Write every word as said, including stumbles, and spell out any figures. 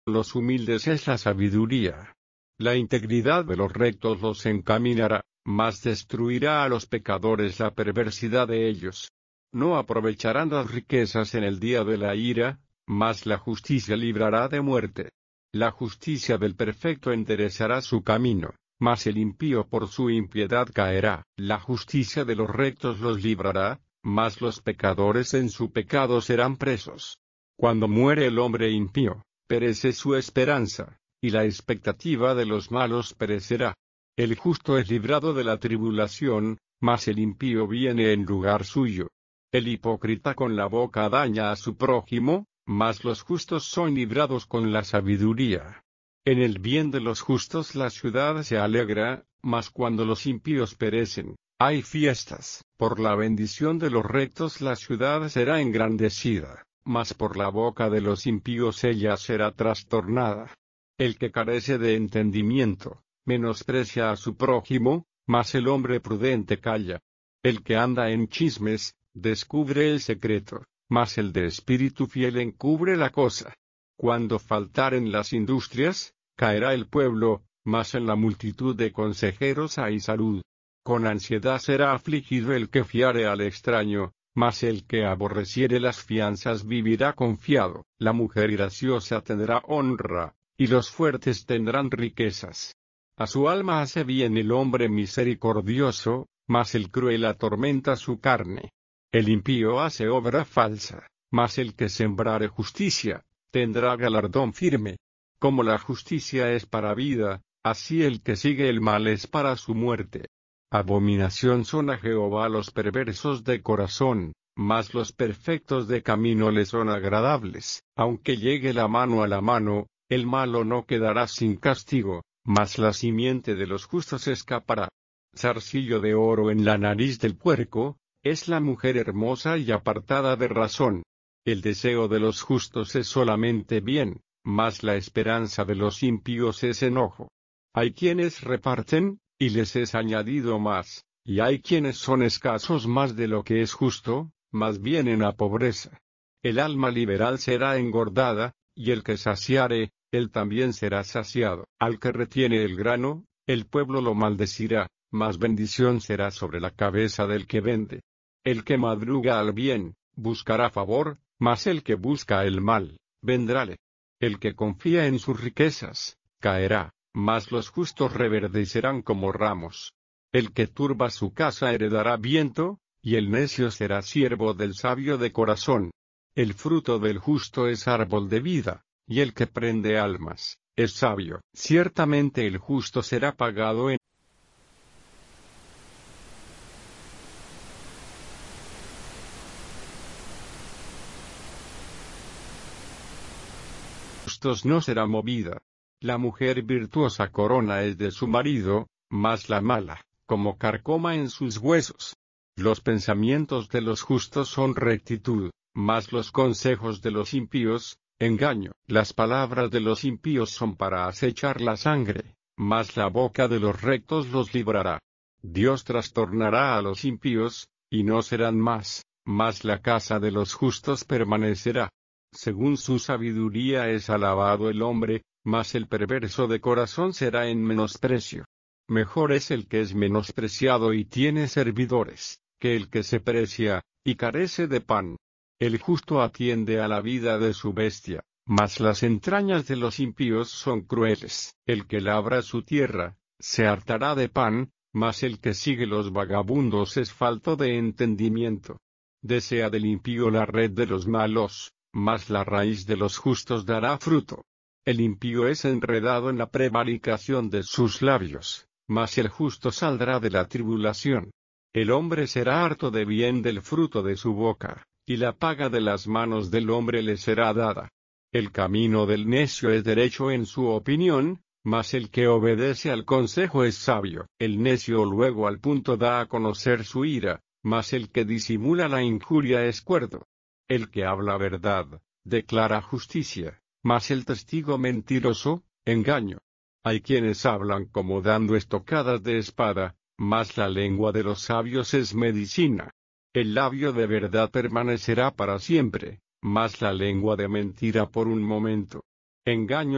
Los humildes es la sabiduría. La integridad de los rectos los encaminará, mas destruirá a los pecadores la perversidad de ellos. No aprovecharán las riquezas en el día de la ira, mas la justicia librará de muerte. La justicia del perfecto enderezará su camino, mas el impío por su impiedad caerá. La justicia de los rectos los librará, mas los pecadores en su pecado serán presos. Cuando muere el hombre impío, perece su esperanza, y la expectativa de los malos perecerá. El justo es librado de la tribulación, mas el impío viene en lugar suyo. El hipócrita con la boca daña a su prójimo, mas los justos son librados con la sabiduría. En el bien de los justos la ciudad se alegra, mas cuando los impíos perecen, hay fiestas. Por la bendición de los rectos la ciudad será engrandecida, mas por la boca de los impíos ella será trastornada. El que carece de entendimiento, menosprecia a su prójimo, mas el hombre prudente calla. El que anda en chismes, descubre el secreto, mas el de espíritu fiel encubre la cosa. Cuando faltaren las industrias, caerá el pueblo, mas en la multitud de consejeros hay salud. Con ansiedad será afligido el que fiare al extraño, mas el que aborreciere las fianzas vivirá confiado. La mujer graciosa tendrá honra, y los fuertes tendrán riquezas. A su alma hace bien el hombre misericordioso, mas el cruel atormenta su carne. El impío hace obra falsa, mas el que sembrare justicia, tendrá galardón firme. Como la justicia es para vida, así el que sigue el mal es para su muerte. Abominación son a Jehová los perversos de corazón, mas los perfectos de camino le son agradables. Aunque llegue la mano a la mano, el malo no quedará sin castigo, mas la simiente de los justos escapará. Zarcillo de oro en la nariz del puerco, es la mujer hermosa y apartada de razón. El deseo de los justos es solamente bien, mas la esperanza de los impíos es enojo. Hay quienes reparten, y les es añadido más, y hay quienes son escasos más de lo que es justo, mas vienen a pobreza. El alma liberal será engordada, y el que saciare, él también será saciado. Al que retiene el grano, el pueblo lo maldecirá, mas bendición será sobre la cabeza del que vende. El que madruga al bien, buscará favor, mas el que busca el mal, vendrále. El que confía en sus riquezas, caerá, mas los justos reverdecerán como ramos. El que turba su casa heredará viento, y el necio será siervo del sabio de corazón. El fruto del justo es árbol de vida, y el que prende almas, es sabio. Ciertamente el justo será pagado en justos no será movida. La mujer virtuosa corona es de su marido, mas la mala, como carcoma en sus huesos. Los pensamientos de los justos son rectitud, mas los consejos de los impíos, engaño. Las palabras de los impíos son para acechar la sangre, mas la boca de los rectos los librará. Dios trastornará a los impíos, y no serán más, mas la casa de los justos permanecerá. Según su sabiduría es alabado el hombre, mas el perverso de corazón será en menosprecio. Mejor es el que es menospreciado y tiene servidores, que el que se precia, y carece de pan. El justo atiende a la vida de su bestia, mas las entrañas de los impíos son crueles. El que labra su tierra, se hartará de pan, mas el que sigue los vagabundos es falto de entendimiento. Desea del impío la red de los malos, mas la raíz de los justos dará fruto. El impío es enredado en la prevaricación de sus labios, mas el justo saldrá de la tribulación. El hombre será harto de bien del fruto de su boca, y la paga de las manos del hombre le será dada. El camino del necio es derecho en su opinión, mas el que obedece al consejo es sabio. El necio luego al punto da a conocer su ira, mas el que disimula la injuria es cuerdo. El que habla verdad, declara justicia, mas el testigo mentiroso, engaño. Hay quienes hablan como dando estocadas de espada, mas la lengua de los sabios es medicina. El labio de verdad permanecerá para siempre, mas la lengua de mentira por un momento. Engaño